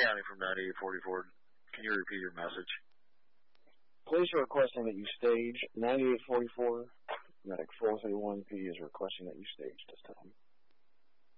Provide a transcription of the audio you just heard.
County from 9844. Can you repeat your message? Police are requesting that you stage 9844. Medic 431P is requesting that you stage this time.